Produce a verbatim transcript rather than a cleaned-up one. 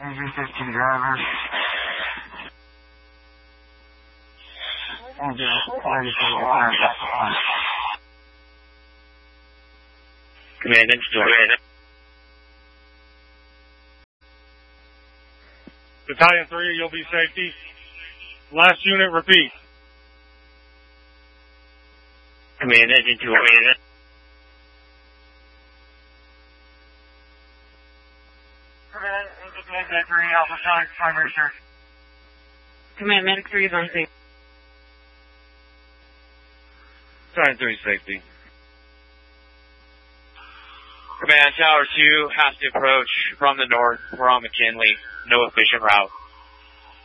Engine fifteen driver. Engine forty-four on. Command, engine two. Battalion three, you'll be safety. Last unit, repeat. Command, engine two. Command. Command, engine three, Alpha Sonic, primary search. Command, Medic three is on scene. Battalion three, safety. Command, Tower two has to approach from the north. We're on McKinley. No efficient route.